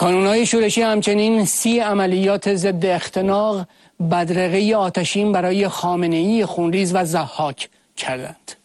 کانون‌های شورشی همچنین 30 عملیات ضد اختناق بدرقه آتشین برای خامنه‌ای خونریز و ضحاک کردند.